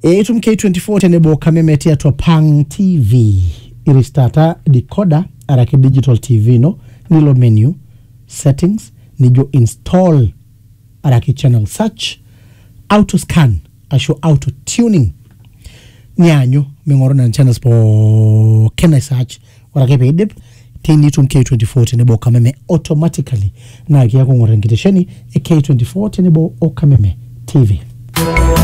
Itum K24 tenebo kameme tiatwa Pang TV. Iristata decoder arake digital TV no. Nilo menu. Settings. Nijo install arake channel search. Auto scan. Asho auto tuning. Nyanyo. Mingorona channels po kena search. Warake pe idip. Tini itum K24 tenebo kameme automatically. Na kia kongorengitesheni. K24 tenebo o kameme TV.